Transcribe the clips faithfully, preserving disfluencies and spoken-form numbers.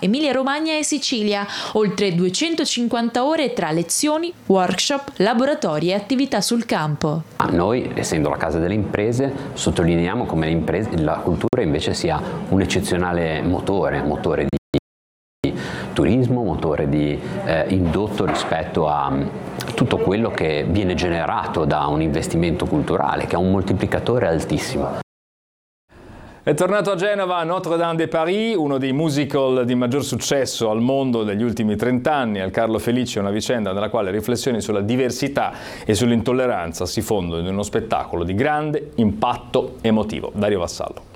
Emilia-Romagna e Sicilia, oltre duecentocinquanta ore tra lezioni, workshop, laboratori e attività sul campo. Noi, essendo la casa delle imprese, sottolineiamo come le imprese, la cultura invece sia un eccezionale motore, motore di turismo, motore di eh, indotto rispetto a um, tutto quello che viene generato da un investimento culturale, che ha un moltiplicatore altissimo. È tornato a Genova Notre-Dame de Paris, uno dei musical di maggior successo al mondo degli ultimi trent'anni. Al Carlo Felice, una vicenda nella quale riflessioni sulla diversità e sull'intolleranza si fondono in uno spettacolo di grande impatto emotivo. Dario Vassallo.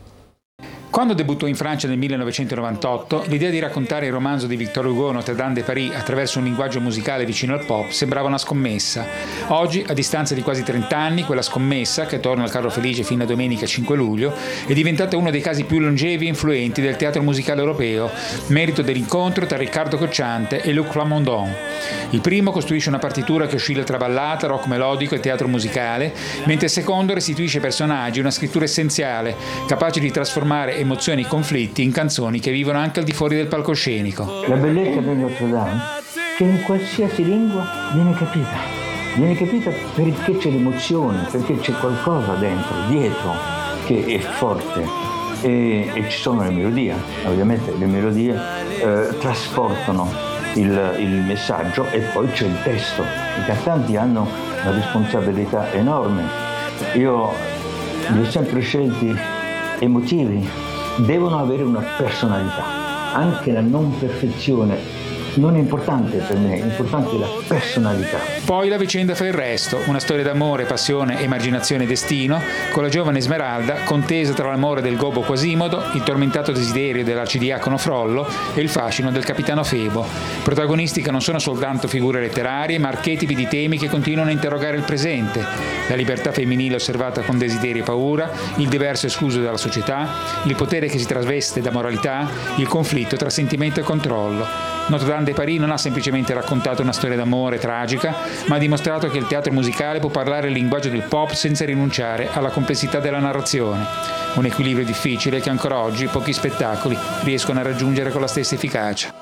Quando debuttò in Francia nel millenovecentonovantotto, l'idea di raccontare il romanzo di Victor Hugo Notre-Dame de Paris attraverso un linguaggio musicale vicino al pop sembrava una scommessa. Oggi, a distanza di quasi trent'anni, quella scommessa, che torna al Carlo Felice fino a domenica cinque luglio, è diventata uno dei casi più longevi e influenti del teatro musicale europeo, merito dell'incontro tra Riccardo Cocciante e Luc Plamondon. Il primo costruisce una partitura che oscilla tra ballata, rock melodico e teatro musicale, mentre il secondo restituisce ai personaggi una scrittura essenziale, capace di trasformare emozioni e conflitti in canzoni che vivono anche al di fuori del palcoscenico. La bellezza di Notre Dame che in qualsiasi lingua viene capita, viene capita perché c'è l'emozione, perché c'è qualcosa dentro, dietro, che è forte e, e ci sono le melodie. Ovviamente le melodie eh, trasportano il, il messaggio e poi c'è il testo. I cantanti hanno una responsabilità enorme. Io li ho sempre scelti emotivi. Devono avere una personalità, anche la non perfezione non è importante per me, è importante la personalità. Poi la vicenda fa il resto, una storia d'amore, passione, emarginazione e destino, con la giovane Esmeralda, contesa tra l'amore del gobbo Quasimodo, il tormentato desiderio dell'arcidiacono Frollo e il fascino del capitano Febo. Protagonisti che non sono soltanto figure letterarie, ma archetipi di temi che continuano a interrogare il presente. La libertà femminile osservata con desiderio e paura, il diverso escluso dalla società, il potere che si traveste da moralità, il conflitto tra sentimento e controllo. Notre-Dame de Paris non ha semplicemente raccontato una storia d'amore tragica, ma ha dimostrato che il teatro musicale può parlare il linguaggio del pop senza rinunciare alla complessità della narrazione. Un equilibrio difficile che ancora oggi pochi spettacoli riescono a raggiungere con la stessa efficacia.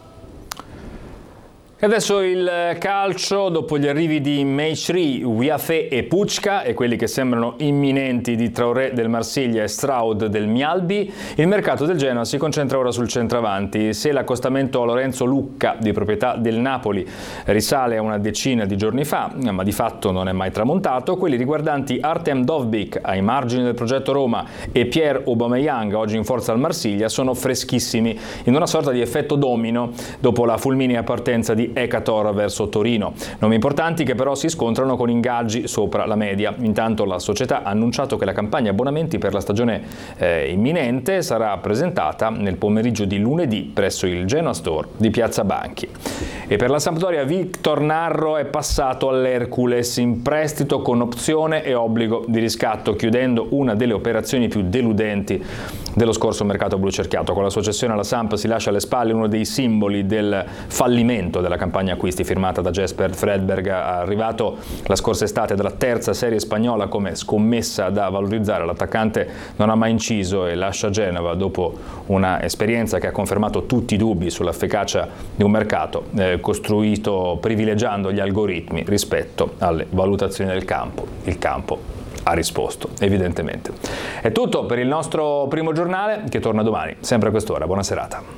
E adesso il calcio, dopo gli arrivi di Mejri, Ouiafe e Pucca e quelli che sembrano imminenti di Traoré del Marsiglia e Stroud del Mialbi, il mercato del Genoa si concentra ora sul centravanti. Se l'accostamento a Lorenzo Lucca, di proprietà del Napoli, risale a una decina di giorni fa, ma di fatto non è mai tramontato, quelli riguardanti Artem Dovbyk, ai margini del progetto Roma, e Pierre Aubameyang, oggi in forza al Marsiglia, sono freschissimi, in una sorta di effetto domino dopo la fulminea partenza di Ekator verso Torino. Nomi importanti che però si scontrano con ingaggi sopra la media. Intanto la società ha annunciato che la campagna abbonamenti per la stagione eh, imminente sarà presentata nel pomeriggio di lunedì presso il Genoa Store di Piazza Banchi. E per la Sampdoria Victor Narro è passato all'Hercules in prestito con opzione e obbligo di riscatto, chiudendo una delle operazioni più deludenti dello scorso mercato blu cerchiato. Con la sua cessione alla Samp si lascia alle spalle uno dei simboli del fallimento della campagna acquisti firmata da Jesper Fredberg, arrivato la scorsa estate dalla terza serie spagnola come scommessa da valorizzare. L'attaccante non ha mai inciso e lascia Genova dopo una esperienza che ha confermato tutti i dubbi sull'efficacia di un mercato eh, costruito privilegiando gli algoritmi rispetto alle valutazioni del campo. Il campo ha risposto, evidentemente. È tutto per il nostro primo giornale, che torna domani, sempre a quest'ora. Buona serata.